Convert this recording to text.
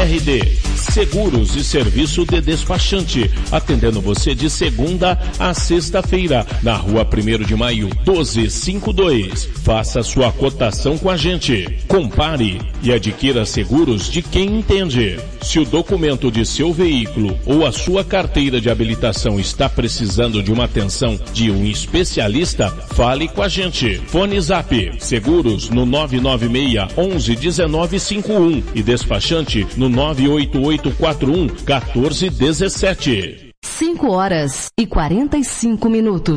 RD Seguros e Serviço de Despachante, atendendo você de segunda a sexta-feira, na Rua 1º de Maio, 1252. Faça sua cotação com a gente. Compare e adquira seguros de quem entende. Se o documento de seu veículo ou a sua carteira de habilitação está precisando de uma atenção de um especialista, fale com a gente. Fone Zap Seguros no 996 11 19 51 e despachante no 98841 1417. 5 horas e 45 minutos.